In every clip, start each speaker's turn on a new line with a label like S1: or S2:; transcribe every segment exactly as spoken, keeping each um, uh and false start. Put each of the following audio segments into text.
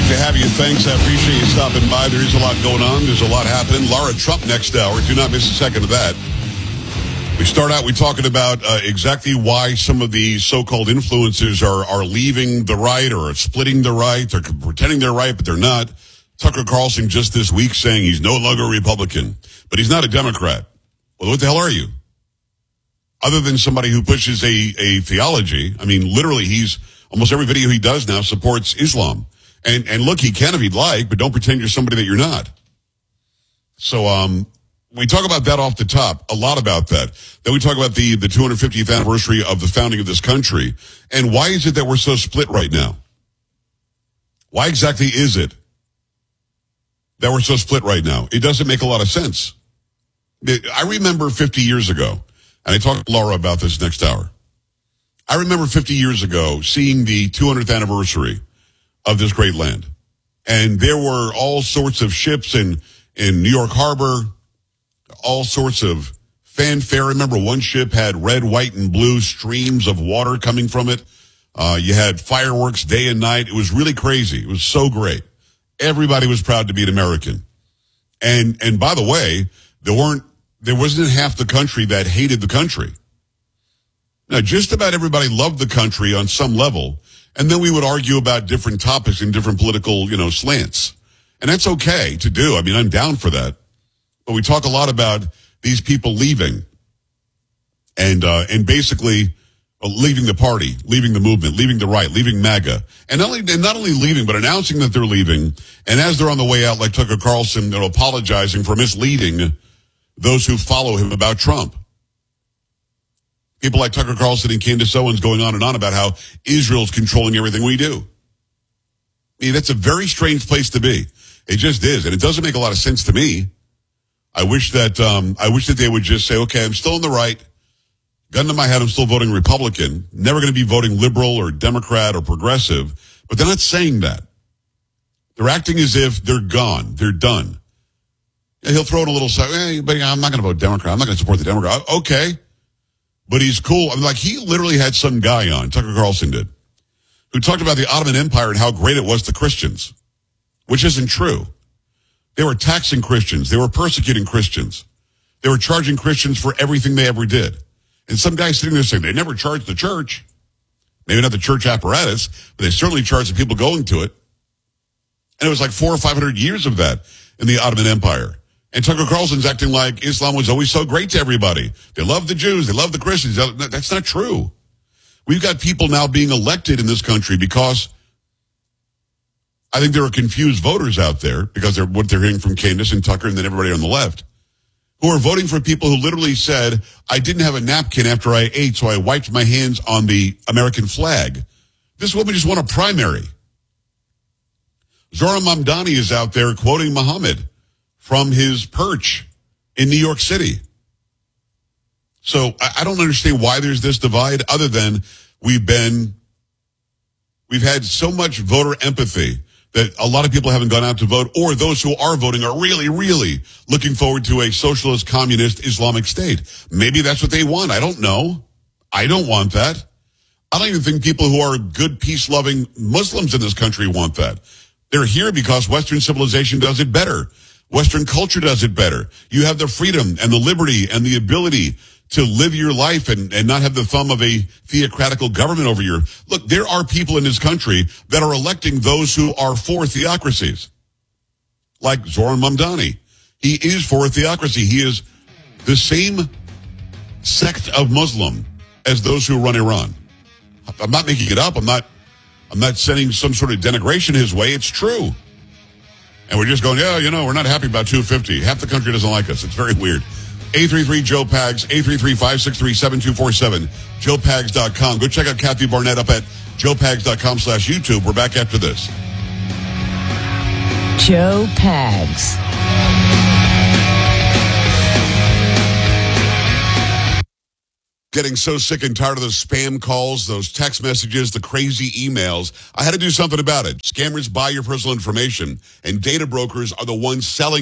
S1: Great to have you. Thanks. I appreciate you stopping by. There is a lot going on. There's a lot happening. Laura Trump next hour. Do not miss a second of that. We start out, we're talking about uh, exactly why some of these so-called influencers are, are leaving the right or splitting the right. They're pretending they're right, but they're not. Tucker Carlson just this week saying he's no longer a Republican, but he's not a Democrat. Well, what the hell are you? Other than somebody who pushes a, a theology, I mean, literally, he's almost every video he does now supports Islam. And and look, he can if he'd like, but don't pretend you're somebody that you're not. So um, we talk about that off the top, a lot about that. Then we talk about the, the two hundred fiftieth anniversary of the founding of this country. And why is it that we're so split right now? Why exactly is it that we're so split right now? It doesn't make a lot of sense. I remember fifty years ago, and I talked to Laura about this next hour. I remember fifty years ago seeing the two hundredth anniversary of this great land. And there were all sorts of ships in, in New York Harbor, all sorts of fanfare. Remember, one ship had red, white, and blue streams of water coming from it. Uh, you had fireworks day and night. It was really crazy. It was so great. Everybody was proud to be an American. And, and by the way, there weren't, there wasn't half the country that hated the country. Now, just about everybody loved the country on some level. And then we would argue about different topics and different political, you know, slants. And that's okay to do. I mean, I'm down for that. But we talk a lot about these people leaving and, uh, and basically uh, leaving the party, leaving the movement, leaving the right, leaving MAGA. And not only, and not only leaving, but announcing that they're leaving. And as they're on the way out, like Tucker Carlson, they're apologizing for misleading those who follow him about Trump. People like Tucker Carlson and Candace Owens going on and on about how Israel's controlling everything we do. I mean, that's a very strange place to be. It just is. And it doesn't make a lot of sense to me. I wish that, um, I wish that they would just say, okay, I'm still in the right. Gun to my head, I'm still voting Republican. Never going to be voting liberal or Democrat or progressive. But they're not saying that. They're acting as if they're gone. They're done. And he'll throw in a little, hey, but I'm not going to vote Democrat. I'm not going to support the Democrat. Okay. But he's cool. I mean, like, he literally had some guy on, Tucker Carlson did, who talked about the Ottoman Empire and how great it was to Christians, which isn't true. They were taxing Christians. They were persecuting Christians. They were charging Christians for everything they ever did. And some guy sitting there saying they never charged the church. Maybe not the church apparatus, but they certainly charged the people going to it. And it was like four or five hundred years of that in the Ottoman Empire. And Tucker Carlson's acting like Islam was always so great to everybody. They love the Jews. They love the Christians. That's not true. We've got people now being elected in this country because I think there are confused voters out there because they're what they're hearing from Candace and Tucker and then everybody on the left who are voting for people who literally said, I didn't have a napkin after I ate, so I wiped my hands on the American flag. This woman just won a primary. Zohran Mamdani is out there quoting Muhammad from his perch in New York City. So I, I don't understand why there's this divide other than we've been, we've had so much voter empathy that a lot of people haven't gone out to vote, or those who are voting are really, really looking forward to a socialist, communist, Islamic state. Maybe that's what they want. I don't know. I don't want that. I don't even think people who are good, peace-loving Muslims in this country want that. They're here because Western civilization does it better. Western culture does it better. You have the freedom and the liberty and the ability to live your life and, and not have the thumb of a theocratical government over your... Look, there are people in this country that are electing those who are for theocracies. Like Zohran Mamdani. He is for a theocracy. He is the same sect of Muslim as those who run Iran. I'm not making it up. I'm not, I'm not sending some sort of denigration his way. It's true. And we're just going, yeah, you know, we're not happy about two fifty. Half the country doesn't like us. It's very weird. eight three three, Joe Pags, eight three three, five six three, seven two four seven, joe pags dot com. Go check out Kathy Barnett up at joe pags dot com slash YouTube. We're back after this.
S2: Joe Pags.
S1: Getting so sick and tired of those spam calls, those text messages, the crazy emails. I had to do something about it. Scammers buy your personal information, and data brokers are the ones selling it.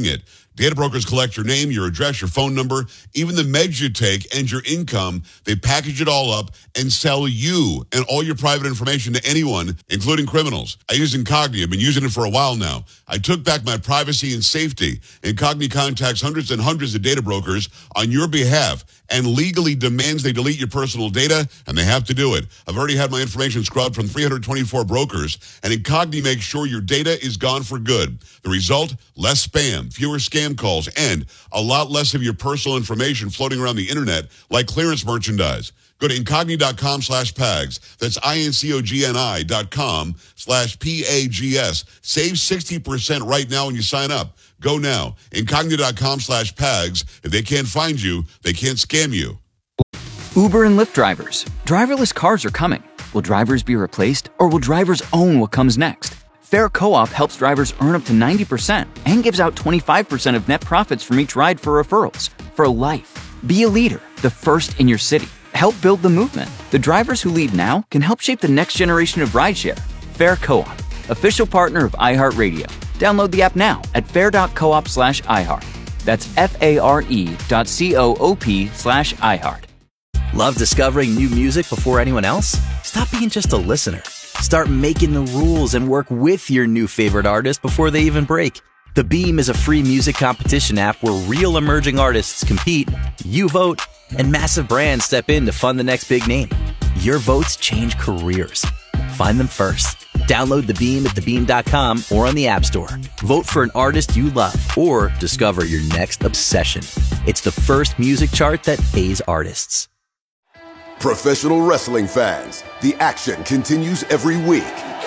S1: Data brokers collect your name, your address, your phone number, even the meds you take, and your income. They package it all up and sell you and all your private information to anyone, including criminals. I use Incogni. I've been using it for a while now. I took back my privacy and safety. Incogni contacts hundreds and hundreds of data brokers on your behalf and legally demands they delete your personal data, and they have to do it. I've already had my information scrubbed from three hundred twenty-four brokers, and Incogni makes sure your data is gone for good. The result? Less spam, fewer scam calls, and a lot less of your personal information floating around the internet like clearance merchandise. Go to Incogni.com slash PAGS. That's I-N-C-O-G-N-I dot com slash P-A-G-S. Save sixty percent right now when you sign up. Go now. Incogni.com slash PAGS. If they can't find you, they can't scam you.
S3: Uber and Lyft drivers. Driverless cars are coming. Will drivers be replaced, or will drivers own what comes next? Fair Co-op helps drivers earn up to ninety percent and gives out twenty-five percent of net profits from each ride for referrals. For life. Be a leader, the first in your city. Help build the movement. The drivers who lead now can help shape the next generation of rideshare. Fair Co-op, official partner of iHeartRadio. Download the app now at fair.coop slash iHeart. That's F-A-R-E dot C-O-O-P slash iHeart.
S4: Love discovering new music before anyone else? Stop being just a listener. Start making the rules and work with your new favorite artist before they even break. The Beam is a free music competition app where real emerging artists compete, you vote, and massive brands step in to fund the next big name. Your votes change careers. Find them first. Download The Beam at the beam dot com or on the App Store. Vote for an artist you love or discover your next obsession. It's the first music chart that pays artists.
S5: Professional wrestling fans, the action continues every week.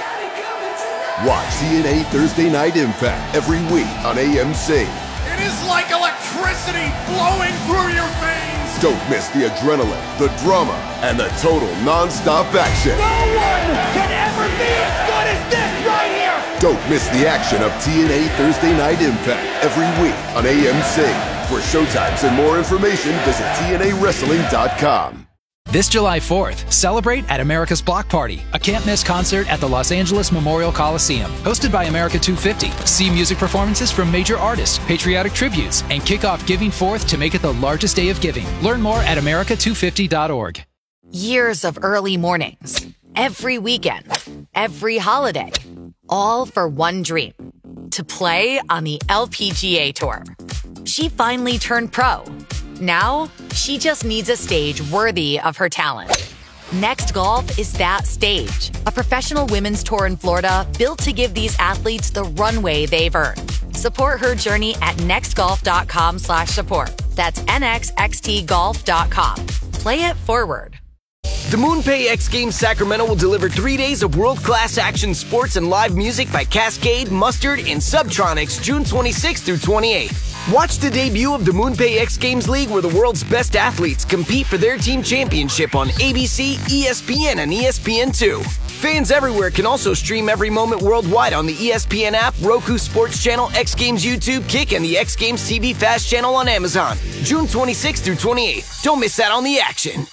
S5: Watch T N A Thursday Night Impact every week on A M C.
S6: It is like electricity flowing through your veins.
S5: Don't miss the adrenaline, the drama, and the total non-stop action.
S6: No one can ever be as good as this right here.
S5: Don't miss the action of T N A Thursday Night Impact every week on A M C. For showtimes and more information, visit T N A wrestling dot com.
S7: This July fourth, celebrate at America's Block Party, a can't-miss concert at the Los Angeles Memorial Coliseum. Hosted by America two fifty. See music performances from major artists, patriotic tributes, and kick off Giving Forth to make it the largest day of giving. Learn more at America two fifty dot org.
S8: Years of early mornings, every weekend, every holiday, all for one dream, to play on the L P G A Tour. She finally turned pro. Now, she just needs a stage worthy of her talent. Next Golf is that stage. A professional women's tour in Florida built to give these athletes the runway they've earned. Support her journey at nextgolf.com slash support. That's nxxt golf dot com. Play it forward.
S9: The MoonPay X Games Sacramento will deliver three days of world-class action sports and live music by Cascade, Mustard, and Subtronics June twenty-sixth through twenty-eighth. Watch the debut of the MoonPay X Games League where the world's best athletes compete for their team championship on A B C, E S P N, and E S P N two. Fans everywhere can also stream every moment worldwide on the E S P N app, Roku Sports Channel, X Games YouTube, Kick, and the X Games T V Fast Channel on Amazon. June twenty-sixth through twenty-eighth. Don't miss out on the action.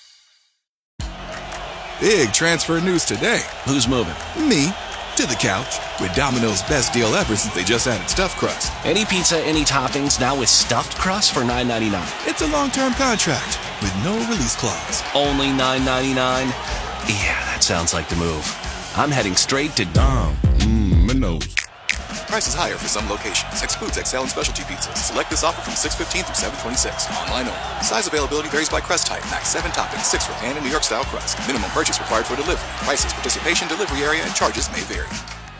S10: Big transfer news today.
S11: Who's moving?
S10: Me. To the couch. With Domino's best deal ever since they just added stuffed crust.
S11: Any pizza, any toppings, now with stuffed crust for nine ninety-nine.
S10: It's a long-term contract with no release clause.
S11: Only nine ninety-nine? Yeah, that sounds like the move. I'm heading straight to Dom.
S10: Mmm, my nose.
S12: Prices higher for some locations. Excludes X L and specialty pizzas. Select this offer from six fifteen through seven twenty-six. Online only. Size availability varies by crust type. Max seven toppings, six for pan and New York style crust. Minimum purchase required for delivery. Prices, participation, delivery area, and charges may vary.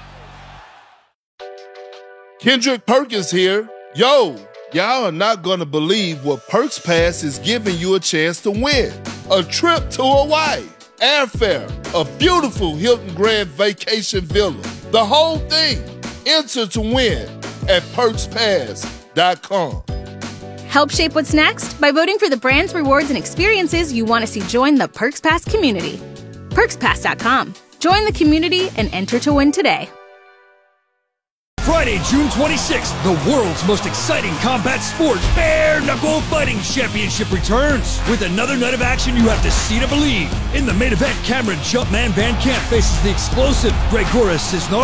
S13: Kendrick Perkins here. Yo, y'all are not gonna believe what Perks Pass is giving you a chance to win. A trip to Hawaii, airfare, a beautiful Hilton Grand Vacation Villa, the whole thing. Enter to win at perks pass dot com.
S14: Help shape what's next by voting for the brands, rewards, and experiences you want to see join the Perks Pass community. perks pass dot com. Join the community and enter to win today.
S15: Friday, June twenty-sixth, the world's most exciting combat sport, Bare Knuckle Fighting Championship returns. With another night of action you have to see to believe. In the main event, Cameron Jumpman Van Camp faces the explosive Gregoras Cisneros.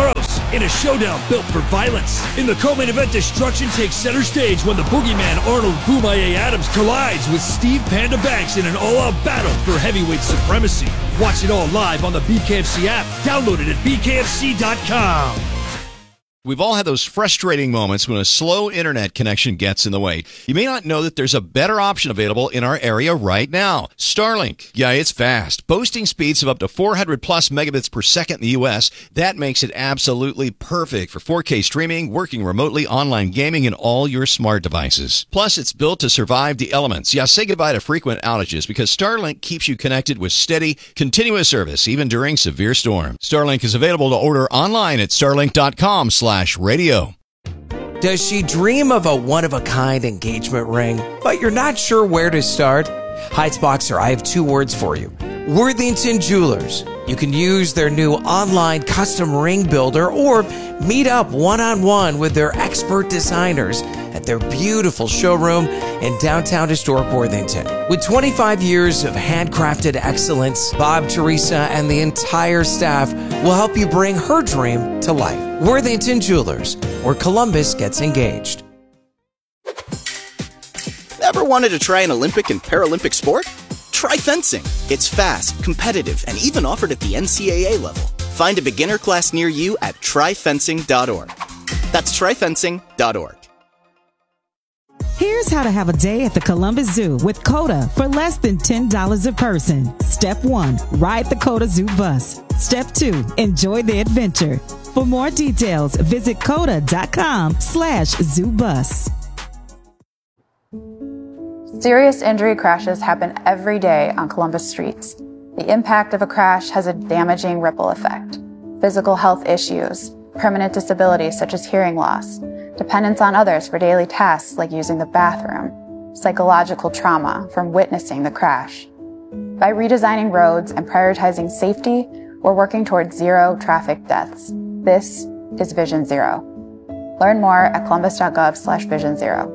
S15: in a showdown built for violence. In the co-main event, destruction takes center stage when the boogeyman Arnold Boomaier Adams collides with Steve Panda Banks in an all-out battle for heavyweight supremacy. Watch it all live on the B K F C app. Download it at B K F C dot com.
S16: We've all had those frustrating moments when a slow internet connection gets in the way. You may not know that there's a better option available in our area right now. Starlink. Yeah, it's fast. Boasting speeds of up to four hundred plus megabits per second in the U S. That makes it absolutely perfect for four K streaming, working remotely, online gaming, and all your smart devices. Plus, it's built to survive the elements. Yeah, say goodbye to frequent outages because Starlink keeps you connected with steady, continuous service, even during severe storms. Starlink is available to order online at starlink dot com slash radio.
S17: Does she dream of a one-of-a-kind engagement ring, but you're not sure where to start? Heights Boxer, I have two words for you. Worthington Jewelers. You can use their new online custom ring builder or meet up one-on-one with their expert designers at their beautiful showroom in downtown historic Worthington. With twenty-five years of handcrafted excellence, Bob, Teresa, and the entire staff will help you bring her dream to life. Worthington Jewelers, where Columbus gets engaged.
S18: Ever wanted to try an Olympic and Paralympic sport? Try fencing. It's fast, competitive, and even offered at the N C A A level. Find a beginner class near you at try fencing dot org. That's try fencing dot org.
S19: Here's how to have a day at the Columbus Zoo with COTA for less than ten dollars a person. Step one, ride the COTA Zoo bus. Step two, enjoy the adventure. For more details, visit coda dot com slash zoo bus.
S20: Serious injury crashes happen every day on Columbus streets. The impact of a crash has a damaging ripple effect. Physical health issues, permanent disabilities such as hearing loss, dependence on others for daily tasks like using the bathroom, psychological trauma from witnessing the crash. By redesigning roads and prioritizing safety, we're working towards zero traffic deaths. This is Vision Zero. Learn more at columbus dot gov slash vision zero.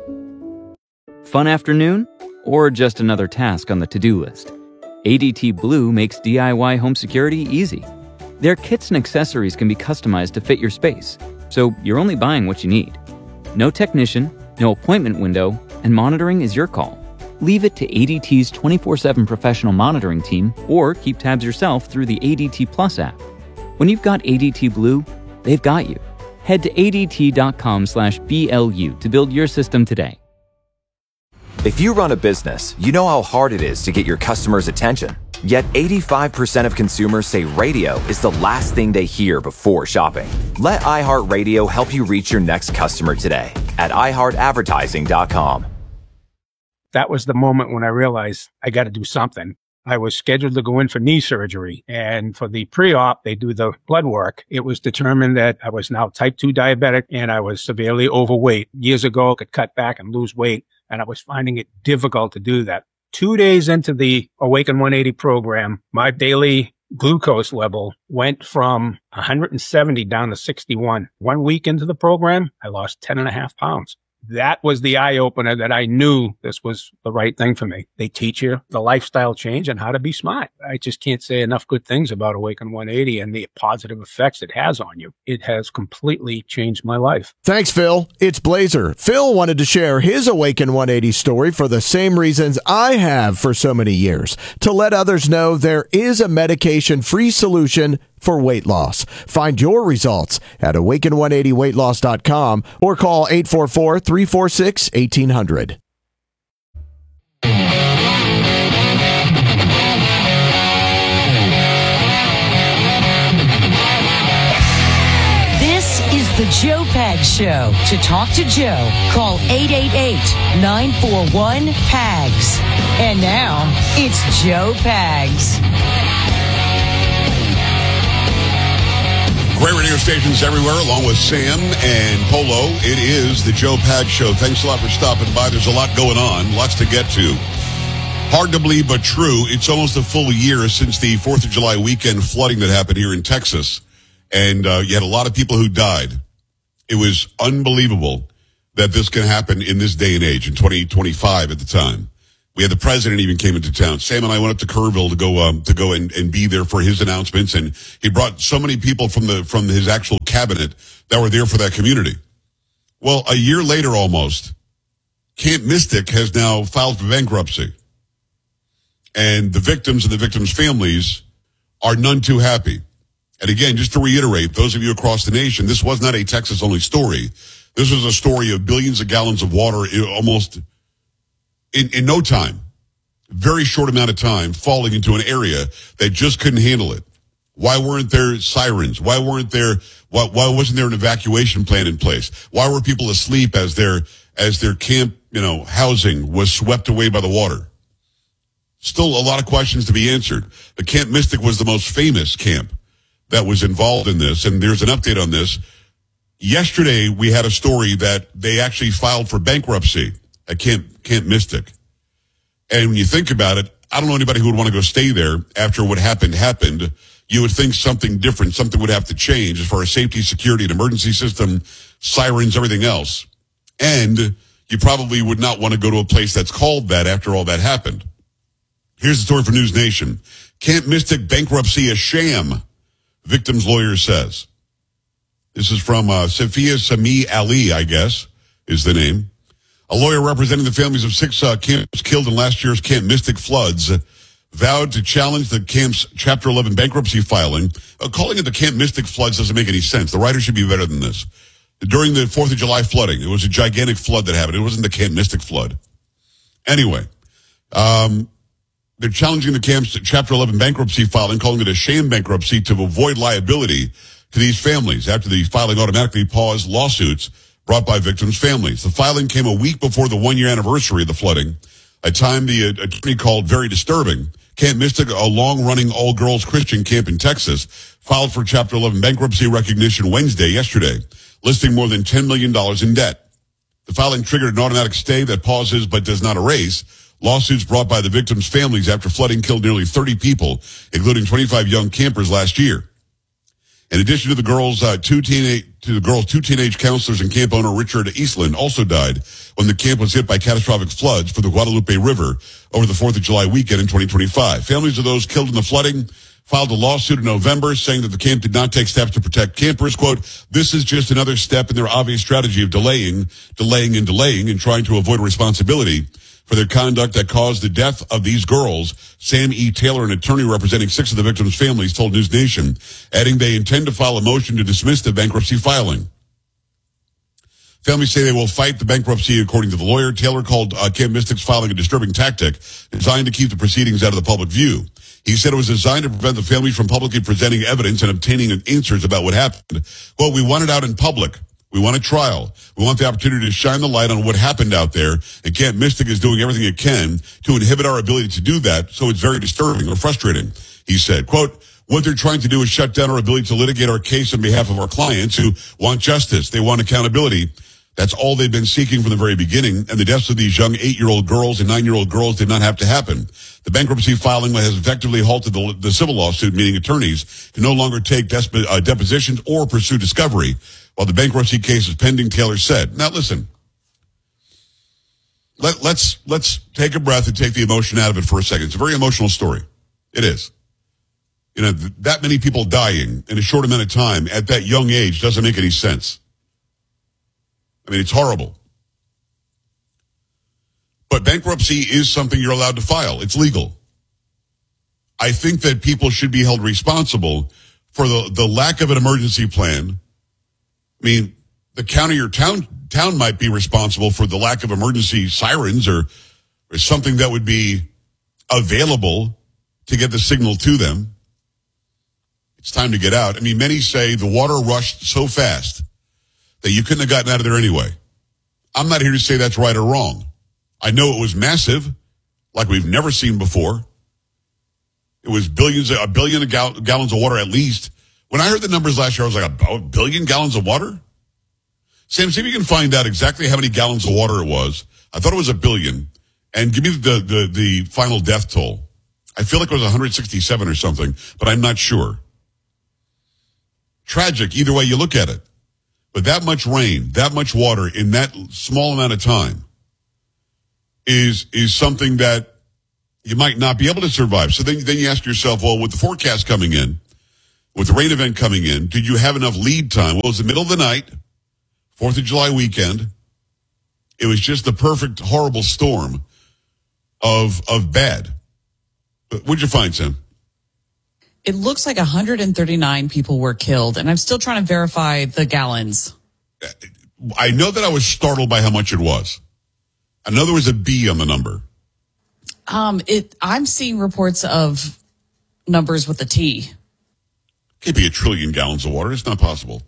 S3: Fun afternoon? Or just another task on the to-do list? A D T Blue makes D I Y home security easy. Their kits and accessories can be customized to fit your space, so you're only buying what you need. No technician, no appointment window, and monitoring is your call. Leave it to A D T's twenty-four seven professional monitoring team or keep tabs yourself through the A D T Plus app. When you've got A D T Blue, they've got you. Head to A D T dot com slash B L U to build your system today.
S21: If you run a business, you know how hard it is to get your customers' attention. Yet eighty-five percent of consumers say radio is the last thing they hear before shopping. Let iHeartRadio help you reach your next customer today at i heart advertising dot com.
S22: That was the moment when I realized I got to do something. I was scheduled to go in for knee surgery, and for the pre-op, they do the blood work. It was determined that I was now type two diabetic and I was severely overweight. Years ago, I could cut back and lose weight, and I was finding it difficult to do that. Two days into the Awaken one eighty program, my daily glucose level went from one hundred seventy down to sixty-one. One week into the program, I lost ten and a half pounds. That was the eye-opener that I knew this was the right thing for me. They teach you the lifestyle change and how to be smart. I just can't say enough good things about Awaken one eighty and the positive effects it has on you. It has completely changed my life.
S23: Thanks, Phil. It's Blazer. Phil wanted to share his Awaken one eighty story for the same reasons I have for so many years, to let others know there is a medication-free solution for weight loss. Find your results at awaken one eighty weight loss dot com or call eight four four, three four six, one eight zero zero.
S2: This is the Joe Pags Show. To talk to Joe, call eight eight eight, nine four one, P A G S. And now, it's Joe Pags.
S1: Great radio stations everywhere, along with Sam and Polo. It is the Joe Pags Show. Thanks a lot for stopping by. There's a lot going on, lots to get to. Hard to believe, but true. It's almost a full year since the fourth of July weekend flooding that happened here in Texas. And uh, you had a lot of people who died. It was unbelievable that this can happen in this day and age, in twenty twenty-five at the time. We had the president even came into town. Sam and I went up to Kerrville to go um, to go and, and be there for his announcements, and he brought so many people from the from his actual cabinet that were there for that community. Well, a year later almost, Camp Mystic has now filed for bankruptcy. And the victims and the victims' families are none too happy. And again, just to reiterate, those of you across the nation, this was not a Texas-only story. This was a story of billions of gallons of water almost in, in no time, very short amount of time, falling into an area that just couldn't handle it. Why weren't there sirens? Why weren't there, why, why wasn't there an evacuation plan in place? Why were people asleep as their, as their camp, you know, housing was swept away by the water? Still a lot of questions to be answered. The Camp Mystic was the most famous camp that was involved in this, and there's an update on this. Yesterday, we had a story that they actually filed for bankruptcy at Camp, Camp Mystic. And when you think about it, I don't know anybody who would want to go stay there after what happened happened. You would think something different, something would have to change as far as safety, security, and emergency system, sirens, everything else. And you probably would not want to go to a place that's called that after all that happened. Here's the story for News Nation. Camp Mystic bankruptcy a sham, victim's lawyer says. This is from uh, Safia Sami Ali, I guess, is the name. A lawyer representing the families of six uh, camps killed in last year's Camp Mystic floods vowed to challenge the camp's Chapter eleven bankruptcy filing. Uh, calling it the Camp Mystic floods doesn't make any sense. The writer should be better than this. During the fourth of July flooding, it was a gigantic flood that happened. It wasn't the Camp Mystic flood. Anyway, um, they're challenging the camp's Chapter eleven bankruptcy filing, calling it a sham bankruptcy to avoid liability to these families after the filing automatically paused lawsuits brought by victims' families. The filing came a week before the one-year anniversary of the flooding, a time the uh, attorney called very disturbing. Camp Mystic, a long-running all-girls Christian camp in Texas, filed for Chapter eleven bankruptcy recognition Wednesday, yesterday, listing more than ten million dollars in debt. The filing triggered an automatic stay that pauses but does not erase lawsuits brought by the victims' families after flooding killed nearly thirty people, including twenty-five young campers last year. In addition to the girls, uh, two teenage, to the girls, two teenage counselors and camp owner Richard Eastland also died when the camp was hit by catastrophic floods for the Guadalupe River over the fourth of July weekend in twenty twenty-five. Families of those killed in the flooding filed a lawsuit in November saying that the camp did not take steps to protect campers. Quote, this is just another step in their obvious strategy of delaying, delaying and delaying and trying to avoid responsibility for their conduct that caused the death of these girls. Sam E. Taylor, an attorney representing six of the victims' families, told News Nation, adding they intend to file a motion to dismiss the bankruptcy filing. Families say they will fight the bankruptcy, according to the lawyer. Taylor called uh, Camp Mystic's filing a disturbing tactic designed to keep the proceedings out of the public view. He said it was designed to prevent the families from publicly presenting evidence and obtaining answers about what happened. Well, we want it out in public. We want a trial. We want the opportunity to shine the light on what happened out there. And Camp Mystic is doing everything it can to inhibit our ability to do that. So it's very disturbing or frustrating, he said. Quote, what they're trying to do is shut down our ability to litigate our case on behalf of our clients who want justice. They want accountability. That's all they've been seeking from the very beginning. And the deaths of these young eight-year-old girls and nine-year-old girls did not have to happen. The bankruptcy filing has effectively halted the, the civil lawsuit, meaning attorneys can no longer take desp- uh, depositions or pursue discovery while the bankruptcy case is pending, Taylor said. Now, listen, let, let's let's take a breath and take the emotion out of it for a second. It's a very emotional story. It is. You know, th- that many people dying in a short amount of time at that young age doesn't make any sense. I mean, it's horrible. But bankruptcy is something you're allowed to file. It's legal. I think that people should be held responsible for the, the lack of an emergency plan. I mean, the county or town town might be responsible for the lack of emergency sirens or, or something that would be available to get the signal to them. It's time to get out. I mean, many say the water rushed so fast that you couldn't have gotten out of there anyway. I'm not here to say that's right or wrong. I know it was massive, like we've never seen before. It was billions, a billion of gal- gallons of water at least. When I heard the numbers last year, I was like, a billion gallons of water? Sam, see if you can find out exactly how many gallons of water it was. I thought it was a billion. And give me the, the, the final death toll. I feel like it was one hundred sixty-seven or something, but I'm not sure. Tragic, either way you look at it. But that much rain, that much water in that small amount of time, is is something that you might not be able to survive. So then, then you ask yourself, well, with the forecast coming in, with the rain event coming in, did you have enough lead time? Well, it was the middle of the night, fourth of July weekend. It was just the perfect, horrible storm of of bad. What'd you find, Sam?
S4: It looks like one hundred thirty-nine people were killed, and I'm still trying to verify the gallons.
S1: I know that I was startled by how much it was. I know there was a B on the number.
S4: Um, it. I'm seeing reports of numbers with a T.
S1: Can't be a trillion gallons of water. It's not possible.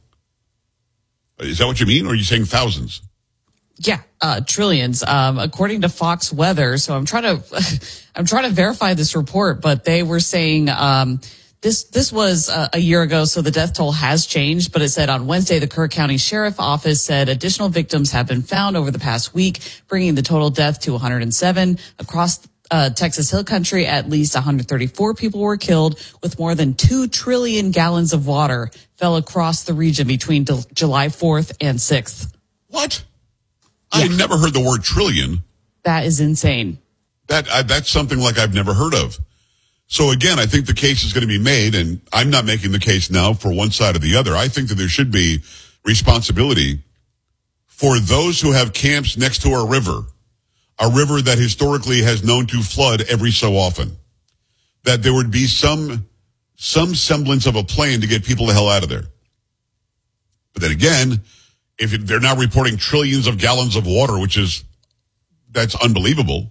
S1: Is that what you mean, or are you saying thousands?
S4: Yeah, uh, trillions. Um, according to Fox Weather. So I'm trying to, I'm trying to verify this report, but they were saying, um, this, this was uh, a year ago. So the death toll has changed, but it said on Wednesday, the Kerr County Sheriff Office said additional victims have been found over the past week, bringing the total death to one hundred seven across uh, Texas Hill Country. At least one hundred thirty-four people were killed, with more than two trillion gallons of water fell across the region between d- July fourth and sixth.
S1: What? I never heard the word trillion.
S4: That is insane.
S1: That I, that's something like I've never heard of. So again, I think the case is going to be made, and I'm not making the case now for one side or the other. I think that there should be responsibility for those who have camps next to a river, a river that historically has known to flood every so often. That there would be some some semblance of a plan to get people the hell out of there. But then again, if they're now reporting trillions of gallons of water, which is, that's unbelievable.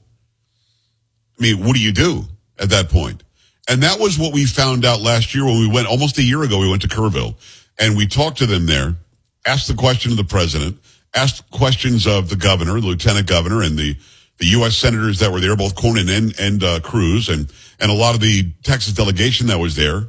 S1: I mean, what do you do at that point? And that was what we found out last year when we went, almost a year ago, we went to Kerrville and we talked to them there, asked the question of the president, asked questions of the governor, the lieutenant governor, and the, the U S senators that were there, both Cornyn and, and uh, Cruz, and, and a lot of the Texas delegation that was there.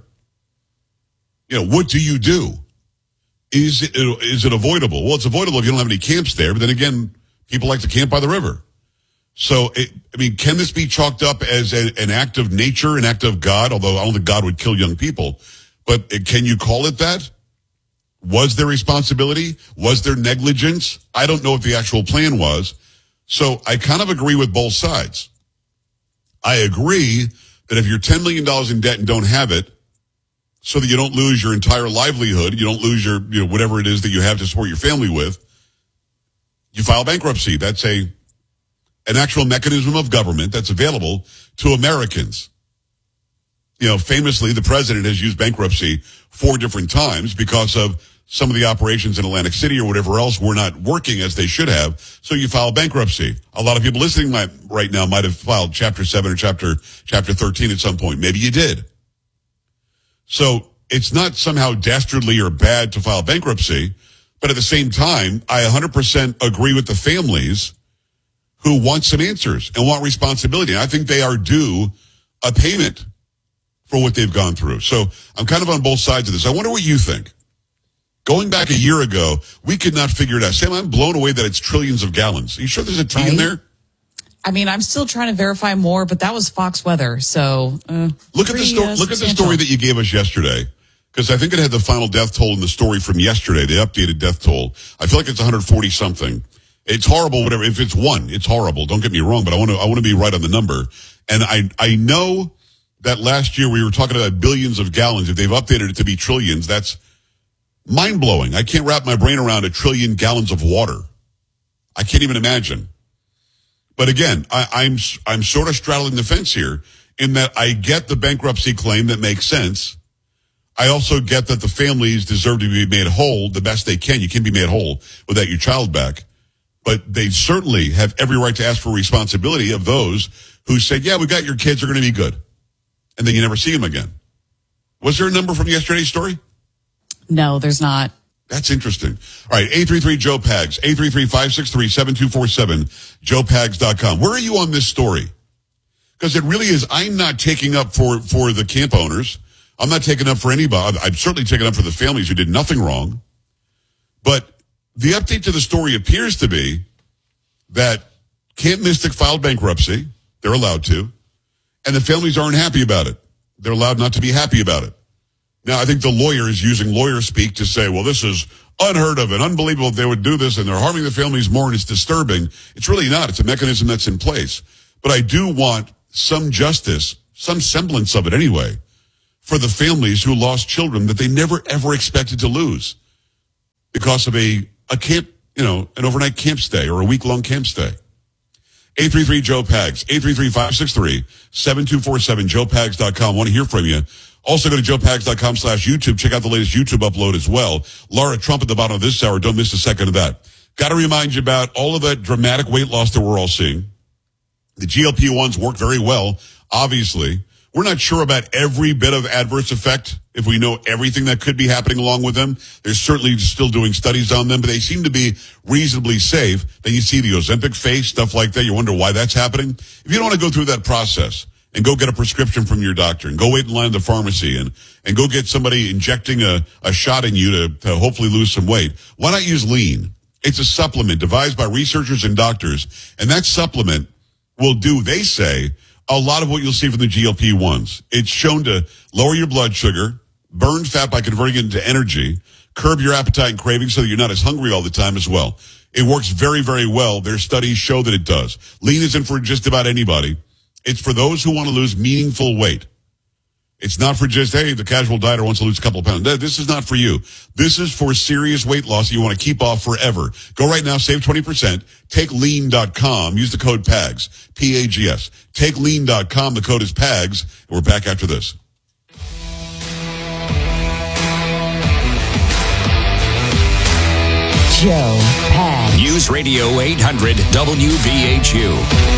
S1: You know, what do you do? Is it, is it avoidable? Well, it's avoidable if you don't have any camps there. But then again, people like to camp by the river. So, it, I mean, can this be chalked up as a, an act of nature, an act of God? Although I don't think God would kill young people. But it, can you call it that? Was there responsibility? Was there negligence? I don't know what the actual plan was. So I kind of agree with both sides. I agree that if you're ten million dollars in debt and don't have it, so that you don't lose your entire livelihood, you don't lose your, you know, whatever it is that you have to support your family with, you file bankruptcy. That's a, an actual mechanism of government that's available to Americans. You know, famously, the president has used bankruptcy four different times because of some of the operations in Atlantic City or whatever else were not working as they should have. So you file bankruptcy. A lot of people listening might, right now might have filed Chapter seven or Chapter, Chapter thirteen at some point. Maybe you did. So it's not somehow dastardly or bad to file bankruptcy, but at the same time, I one hundred percent agree with the families who want some answers and want responsibility. And I think they are due a payment for what they've gone through. So I'm kind of on both sides of this. I wonder what you think. Going back a year ago, we could not figure it out. Sam, I'm blown away that it's trillions of gallons. Are you sure there's a T right in there?
S4: I mean, I'm still trying to verify more, but that was Fox Weather. So uh,
S1: look at the story. Uh, look at the story that you gave us yesterday, because I think it had the final death toll in the story from yesterday. The updated death toll. I feel like it's one hundred forty something. It's horrible. Whatever. If it's one, it's horrible. Don't get me wrong, but I want to. I want to be right on the number. And I I know that last year we were talking about billions of gallons. If they've updated it to be trillions, that's mind blowing. I can't wrap my brain around a trillion gallons of water. I can't even imagine. But again, I, I'm I'm sort of straddling the fence here in that I get the bankruptcy claim that makes sense. I also get that the families deserve to be made whole the best they can. You can't be made whole without your child back. But they certainly have every right to ask for responsibility of those who said, yeah, we got your kids, are going to be good. And then you never see them again. Was there a number from yesterday's story?
S4: No, there's not.
S1: That's interesting. All right, eight three three Joe Pags, eight three three, five six three, seven two four seven, joe pags dot com. Where are you on this story? Because it really is, I'm not taking up for, for the camp owners. I'm not taking up for anybody. I'm certainly taking up for the families who did nothing wrong. But the update to the story appears to be that Camp Mystic filed bankruptcy. They're allowed to. And the families aren't happy about it. They're allowed not to be happy about it. Now, I think the lawyer is using lawyer speak to say, well, this is unheard of and unbelievable if they would do this, and they're harming the families more, and it's disturbing. It's really not. It's a mechanism that's in place. But I do want some justice, some semblance of it anyway, for the families who lost children that they never, ever expected to lose because of a, a camp, you know, an overnight camp stay or a week-long camp stay. eight three three, Joe Pags, eight three three, five six three, seven two four seven, joe pags dot com. Want to hear from you. Also go to joe pags dot com slash YouTube. Check out the latest YouTube upload as well. Laura Trump at the bottom of this hour. Don't miss a second of that. Got to remind you about all of that dramatic weight loss that we're all seeing. The G L P ones work very well, obviously. We're not sure about every bit of adverse effect if we know everything that could be happening along with them. They're certainly still doing studies on them, but they seem to be reasonably safe. Then you see the Ozempic face, stuff like that. You wonder why that's happening. If you don't want to go through that process and go get a prescription from your doctor and go wait in line at the pharmacy and, and go get somebody injecting a, a shot in you to, to hopefully lose some weight, why not use Lean? It's a supplement devised by researchers and doctors, and that supplement will do, they say, a lot of what you'll see from the G L P ones. It's shown to lower your blood sugar, burn fat by converting it into energy, curb your appetite and cravings so that you're not as hungry all the time as well. It works very, very well. Their studies show that it does. Lean isn't for just about anybody. It's for those who want to lose meaningful weight. It's not for just, hey, the casual dieter wants to lose a couple of pounds. This is not for you. This is for serious weight loss that you want to keep off forever. Go right now, save twenty percent. Take lean dot com. Use the code PAGS, P A G S. Take lean dot com. The code is PAGS. And we're back after this.
S2: Joe Pags.
S5: News Radio eight hundred W V H U.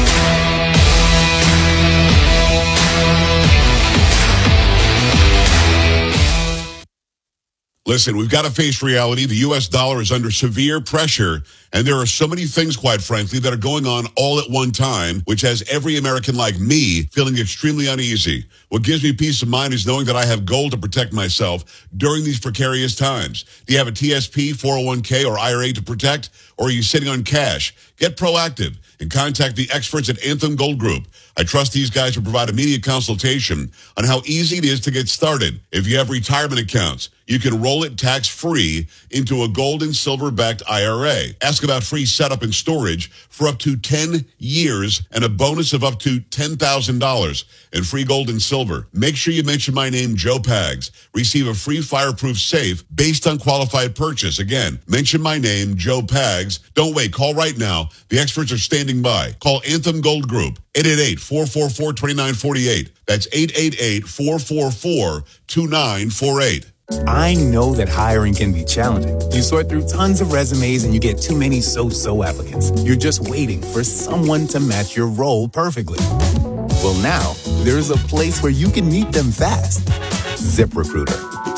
S1: Listen, we've got to face reality. The U S dollar is under severe pressure, and there are so many things, quite frankly, that are going on all at one time, which has every American like me feeling extremely uneasy. What gives me peace of mind is knowing that I have gold to protect myself during these precarious times. Do you have a T S P, four oh one k, or I R A to protect, or are you sitting on cash? Get proactive and contact the experts at Anthem Gold Group. I trust these guys to provide immediate consultation on how easy it is to get started. If you have retirement accounts, you can roll it tax-free into a gold and silver-backed I R A. Ask about free setup and storage for up to ten years and a bonus of up to ten thousand dollars in free gold and silver. Make sure you mention my name, Joe Pags. Receive a free fireproof safe based on qualified purchase. Again, mention my name, Joe Pags. Don't wait. Call right now. The experts are standing by. Call Anthem Gold Group, eight eight eight, four four four, two nine four eight. That's eight eight eight, four four four, two nine four eight.
S6: I know that hiring can be challenging. You sort through tons of resumes and you get too many so-so applicants. You're just waiting for someone to match your role perfectly. Well, now there's a place where you can meet them fast. ZipRecruiter.